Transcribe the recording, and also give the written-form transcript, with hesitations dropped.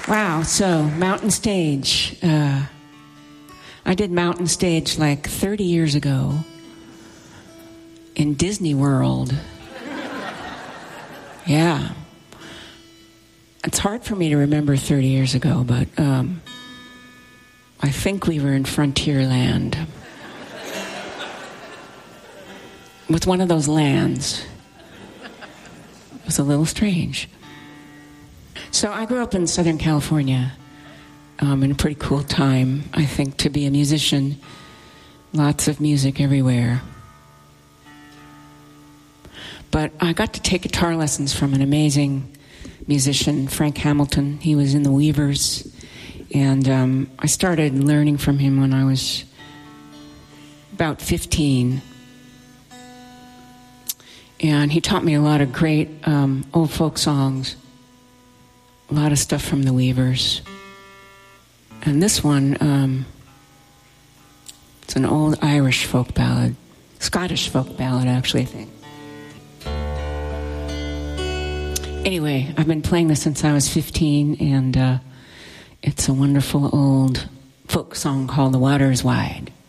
Wow, so Mountain Stage. I did Mountain Stage like 30 years ago in Disney World. Yeah. It's hard for me to remember 30 years ago, but I think we were in Frontierland. With one of those lands. It was a little strange. So I grew up in Southern California in a pretty cool time, I think, to be a musician. Lots of music everywhere. But I got to take guitar lessons from an amazing musician, Frank Hamilton. He was in the Weavers. And I started learning from him when I was about 15. And he taught me a lot of great old folk songs. A lot of stuff from the Weavers. And this one, it's an old Irish folk ballad. Scottish folk ballad, actually, I think. Anyway, I've been playing this since I was 15, and it's a wonderful old folk song called The Water is Wide.